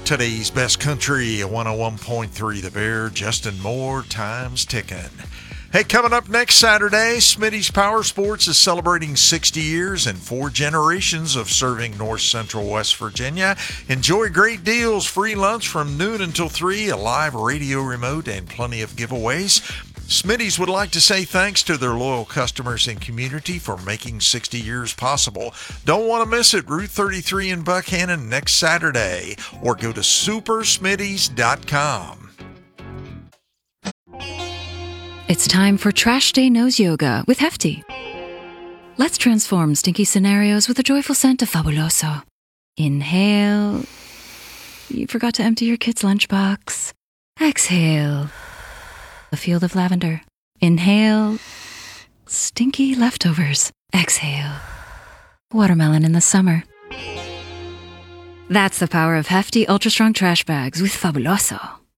Today's best country, 101.3 The Bear, Justin Moore, time's ticking. Hey, coming up next Saturday, Smitty's Power Sports is celebrating 60 years and 4 generations of serving North Central West Virginia. Enjoy great deals, free lunch from noon until 3, a live radio remote, and plenty of giveaways. Smitty's would like to say thanks to their loyal customers and community for making 60 years possible. Don't want to miss it. Route 33 in Buckhannon next Saturday, or go to supersmitty's.com. It's time for Trash Day Nose Yoga with Hefty. Let's transform stinky scenarios with the joyful scent of Fabuloso. Inhale. You forgot to empty your kid's lunchbox. Exhale. A field of lavender. Inhale. Stinky leftovers. Exhale. Watermelon in the summer. That's the power of Hefty Ultra Strong Trash Bags with Fabuloso.